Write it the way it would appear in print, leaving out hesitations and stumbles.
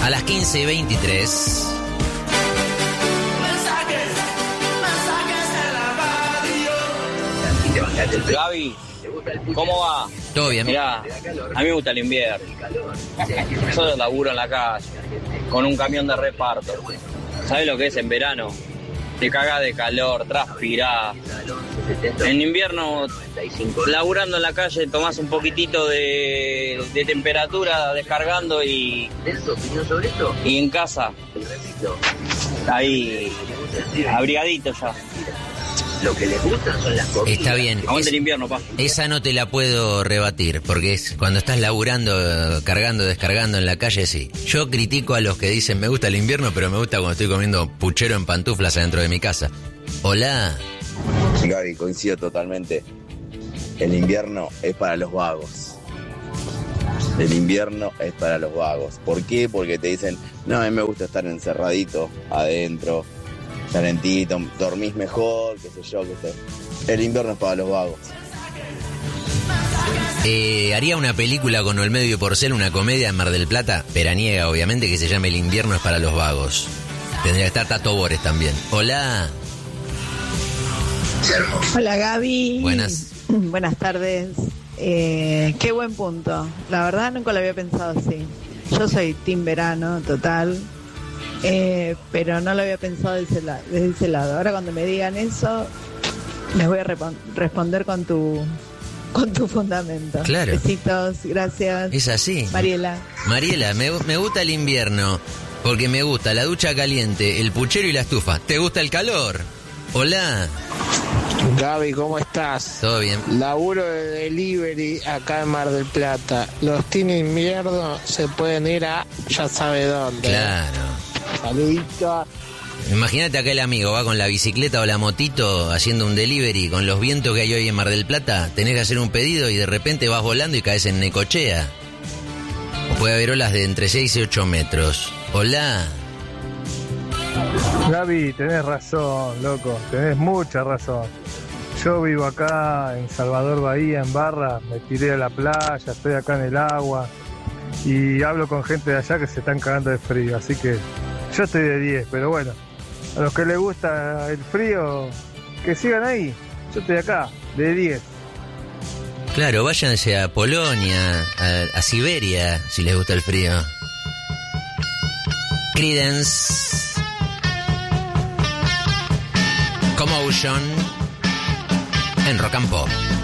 A las 15:23. Gaby, ¿cómo va? Todo bien. Mirá, a mí me gusta el invierno. Yo laburo en la calle, con un camión de reparto. ¿Sabes lo que es en verano? Te cagás de calor, transpirás. En invierno, laburando en la calle, tomás un poquitito de temperatura, descargando y en casa, ahí, abrigadito ya. Lo que les gustan son las comidas. Está bien. Aguante el invierno, pa. Esa no te la puedo rebatir, porque es cuando estás laburando, cargando, descargando en la calle, sí. Yo critico a los que dicen, me gusta el invierno, pero me gusta cuando estoy comiendo puchero en pantuflas adentro de mi casa. Hola. Gaby, coincido totalmente. El invierno es para los vagos. El invierno es para los vagos. ¿Por qué? Porque te dicen, no, a mí me gusta estar encerradito adentro, calentito, dormís mejor, qué sé yo, qué sé. El invierno es para los vagos. Haría una película con Olmedo y Porcel, una comedia en Mar del Plata, veraniega obviamente, que se llame El invierno es para los vagos. Tendría que estar Tato Bores también. Hola. Hola Gaby. Buenas. Buenas tardes. Qué buen punto. La verdad nunca lo había pensado así. Yo soy team verano, total. Pero no lo había pensado desde ese lado. Ahora cuando me digan eso, les voy a responder con tu fundamento. Claro. Besitos, gracias. Es así. Mariela, me gusta el invierno porque me gusta la ducha caliente, el puchero y la estufa. ¿Te gusta el calor? Hola. Gaby, ¿cómo estás? Todo bien. Laburo de delivery acá en Mar del Plata. Los tiene invierno, se pueden ir a ya sabe dónde. Claro. Saluditos. Imagínate acá el amigo va con la bicicleta o la motito haciendo un delivery con los vientos que hay hoy en Mar del Plata. Tenés que hacer un pedido y de repente vas volando y caes en Necochea. O puede haber olas de entre 6 y 8 metros. Hola. Gaby, tenés razón, loco, tenés mucha razón. Yo vivo acá en Salvador Bahía, en Barra, me tiré a la playa, estoy acá en el agua y hablo con gente de allá que se están cagando de frío, así que yo estoy de 10, pero bueno, a los que les gusta el frío, que sigan ahí, yo estoy acá, de 10. Claro, váyanse a Polonia, a Siberia, si les gusta el frío. Creedence. Commotion en Rock and Pop.